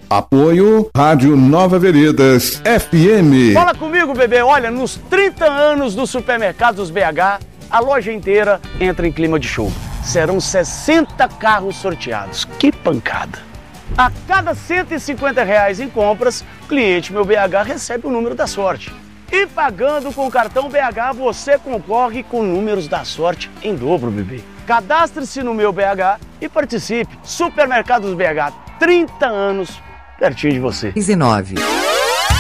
Apoio Rádio Nova Veredas FM. Fala comigo, bebê. Olha, nos 30 anos do Supermercados BH, a loja inteira entra em clima de show. Serão 60 carros sorteados. Que pancada! A cada R$150 em compras, o cliente Meu BH recebe o número da sorte. E pagando com o cartão BH, você concorre com números da sorte em dobro, bebê. Cadastre-se no Meu BH e participe. Supermercados BH, 30 anos, pertinho de você. 19.